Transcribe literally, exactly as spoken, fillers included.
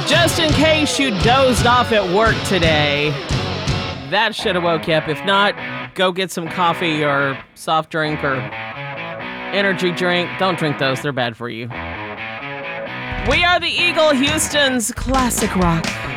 Just in case you dozed off at work today, that should have woke you up. If not, go get some coffee or soft drink or energy drink. Don't drink those. They're bad for you. We are the Eagle, Houston's classic rock.